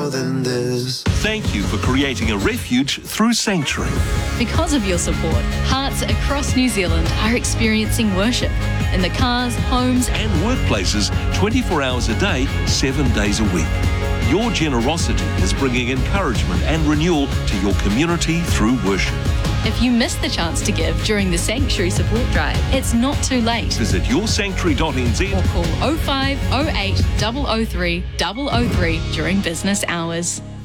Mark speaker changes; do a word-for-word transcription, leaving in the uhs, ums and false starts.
Speaker 1: more than this.
Speaker 2: Thank you for creating a refuge through Sanctuary.
Speaker 3: Because of your support, hearts across New Zealand are experiencing worship in the cars, homes
Speaker 2: And workplaces twenty-four hours a day, seven days a week. Your generosity is bringing encouragement and renewal to your community through worship.
Speaker 3: If you missed the chance to give during the Sanctuary Support Drive, it's not too late.
Speaker 2: Visit your sanctuary dot n z
Speaker 3: Or call oh five oh eight, zero zero three, zero zero three during business hours.